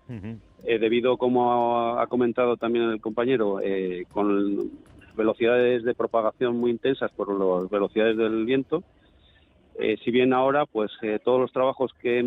Ujú. debido, como ha comentado también el compañero, con velocidades de propagación muy intensas por las velocidades del viento. Si bien ahora, pues todos los trabajos que